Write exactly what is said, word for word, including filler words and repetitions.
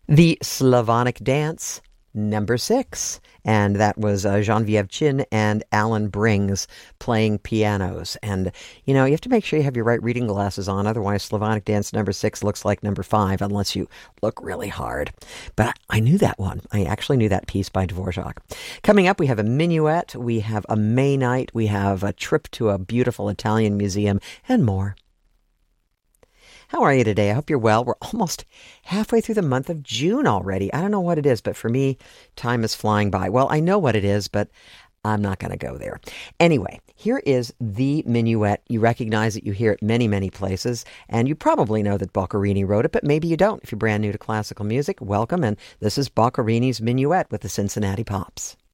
The Slavonic Dance, number six. And that was uh, Genevieve Chin and Alan Brings playing pianos. And, you know, you have to make sure you have your right reading glasses on. Otherwise, Slavonic Dance number six looks like number five, unless you look really hard. But I knew that one. I actually knew that piece by Dvorak. Coming up, we have a minuet, we have a May night, we have a trip to a beautiful Italian museum, and more. How are you today? I hope you're well. We're almost halfway through the month of June already. I don't know what it is, but for me, time is flying by. Well, I know what it is, but I'm not going to go there. Anyway, here is the minuet. You recognize it. You hear it many, many places, and you probably know that Boccherini wrote it, but maybe you don't. If you're brand new to classical music, welcome, and this is Boccherini's Minuet with the Cincinnati Pops.